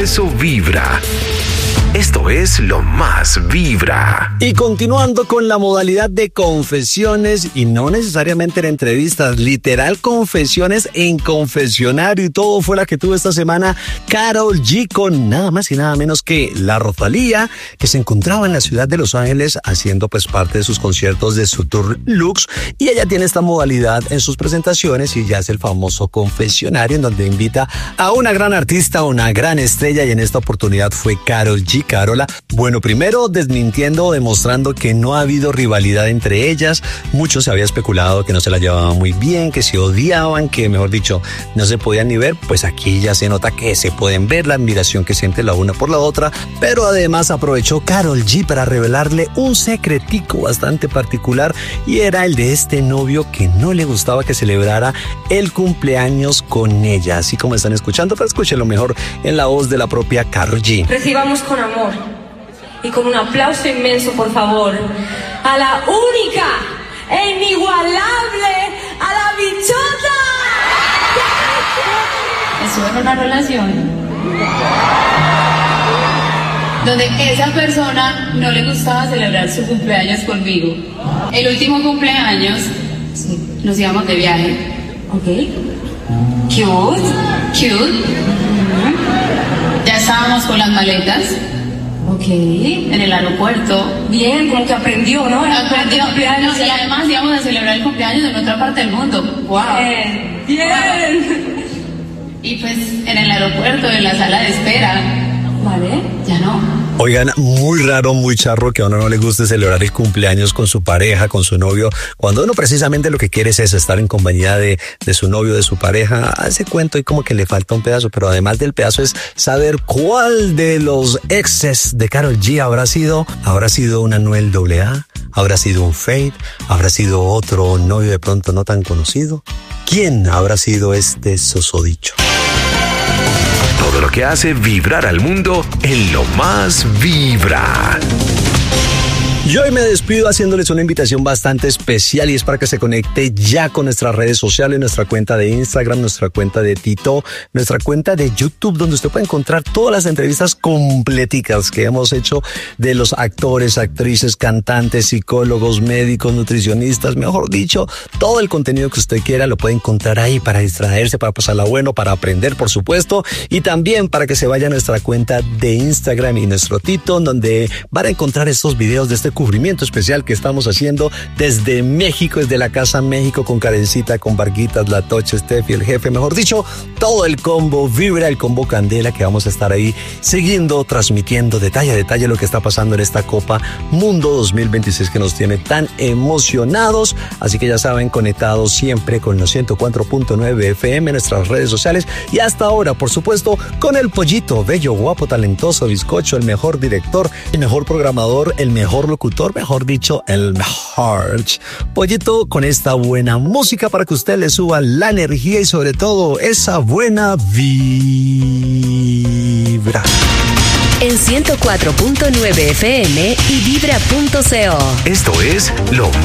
universo vibra. Esto es Lo Más Vibra. Y continuando con la modalidad de confesiones, y no necesariamente en entrevistas, literal confesiones en confesionario, y todo fue la que tuvo esta semana Karol G con nada más y nada menos que la Rosalía, que se encontraba en la ciudad de Los Ángeles haciendo pues parte de sus conciertos de su tour Lux, y ella tiene esta modalidad en sus presentaciones y ya es el famoso confesionario, en donde invita a una gran artista, una gran estrella, y en esta oportunidad fue Karol G. Carola. Bueno, primero desmintiendo, demostrando que no ha habido rivalidad entre ellas. Mucho se había especulado que no se la llevaban muy bien, que se odiaban, que mejor dicho no se podían ni ver. Pues aquí ya se nota que se pueden ver, la admiración que siente la una por la otra. Pero además aprovechó Karol G para revelarle un secretico bastante particular, y era el de este novio que no le gustaba que celebrara el cumpleaños con ella. Así como están escuchando, pero escúchenlo mejor en la voz de la propia Karol G. Recibamos con amor y con un aplauso inmenso, por favor, a la única e inigualable, a la bichota. Estuve en una relación donde esa persona no le gustaba celebrar su cumpleaños conmigo. El último cumpleaños nos íbamos de viaje. Ok. Cute. Ya estábamos con las maletas. Ok. En el aeropuerto. Bien, como que aprendió, ¿no? Aprendió. Y además íbamos a celebrar el cumpleaños en otra parte del mundo. ¡Wow! Bien. Y pues en el aeropuerto, en la sala de espera. Vale. Ya no. Oigan, muy raro, muy charro que a uno no le guste celebrar el cumpleaños con su pareja, con su novio, cuando uno precisamente lo que quiere es eso, estar en compañía de su novio, de su pareja. Hace cuento y como que le falta un pedazo, pero además del pedazo es saber cuál de los exes de Karol G habrá sido. ¿Habrá sido un Anuel AA? ¿Habrá sido un Fade? ¿Habrá sido otro novio de pronto no tan conocido? ¿Quién habrá sido este susodicho? Todo lo que hace vibrar al mundo en Lo Más Vibra. Y hoy me despido haciéndoles una invitación bastante especial, y es para que se conecte ya con nuestras redes sociales, nuestra cuenta de Instagram, nuestra cuenta de TikTok, nuestra cuenta de YouTube, donde usted puede encontrar todas las entrevistas completicas que hemos hecho de los actores, actrices, cantantes, psicólogos, médicos, nutricionistas, mejor dicho, todo el contenido que usted quiera lo puede encontrar ahí para distraerse, para pasarla bueno, para aprender, por supuesto, y también para que se vaya a nuestra cuenta de Instagram y nuestro TikTok, donde van a encontrar estos videos de este cubrimiento especial que estamos haciendo desde México, desde la Casa México, con Karencita, con Varguitas, La Tocha, Steffi, el jefe, mejor dicho, todo el combo Vibra, el combo Candela, que vamos a estar ahí siguiendo, transmitiendo detalle a detalle lo que está pasando en esta Copa Mundo 2026 que nos tiene tan emocionados. Así que ya saben, conectados siempre con los 104.9 FM, nuestras redes sociales, y hasta ahora, por supuesto, con el pollito, bello, guapo, talentoso, bizcocho, el mejor director, el mejor programador, el mejor locutor, mejor dicho, el mejor. Pollito, con esta buena música para que usted le suba la energía y sobre todo esa buena vibra. En 104.9 FM y vibra.co. Esto es Lo